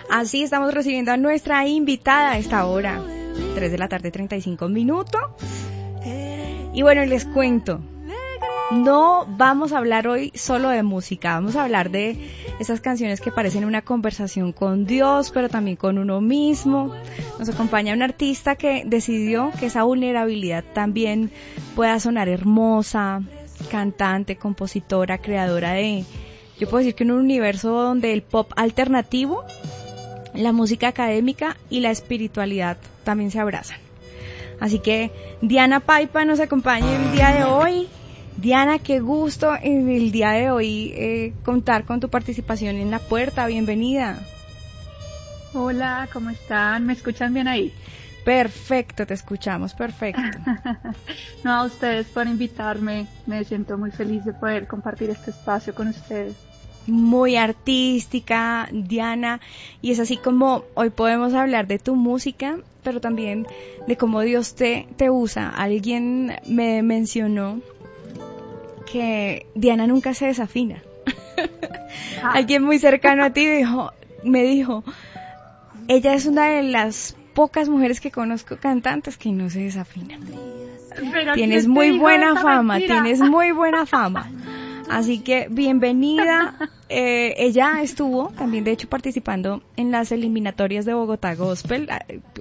Así estamos recibiendo a nuestra invitada a esta hora, 3 de la tarde, 35 minutos. Y bueno, les cuento, no vamos a hablar hoy solo de música, vamos a hablar de esas canciones que parecen una conversación con Dios, pero también con uno mismo. Nos acompaña un artista que decidió que esa vulnerabilidad también pueda sonar hermosa, cantante, compositora, creadora de, yo puedo decir que en un universo donde el pop alternativo, la música académica y la espiritualidad también se abrazan. Así que Diana Paipa nos acompaña el día de hoy. Diana, qué gusto en el día de hoy contar con tu participación en La Puerta. Bienvenida. Hola, ¿cómo están? ¿Me escuchan bien ahí? Perfecto, te escuchamos, perfecto. No, a ustedes por invitarme. Me siento muy feliz de poder compartir este espacio con ustedes. Muy artística, Diana, y es así como hoy podemos hablar de tu música, pero también de cómo Dios te usa. Alguien me mencionó que Diana nunca se desafina. Alguien muy cercano a ti me dijo, ella es una de las pocas mujeres que conozco cantantes que no se desafinan. Tienes muy buena fama, tienes muy buena fama. Así que bienvenida. Ella estuvo también de hecho participando en las eliminatorias de Bogotá Gospel.